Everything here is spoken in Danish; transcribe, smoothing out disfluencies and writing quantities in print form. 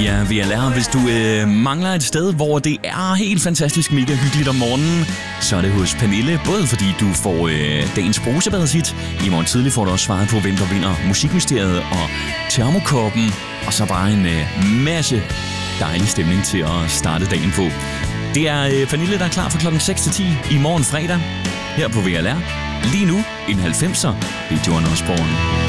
Ja, VLR. Hvis du mangler et sted, hvor det er helt fantastisk mega hyggeligt om morgenen, så er det hos Pernille. Både fordi du får dagens brusebadshit. I morgen tidlig får du også svaret på, hvem der vinder Musikmysteriet og Termokoppen. Og så bare en masse dejlig stemning til at starte dagen på. Det er Pernille, der er klar fra klokken 6 til 10 i morgen fredag her på VLR. Lige nu en 90'er. Det er Joan Osborne.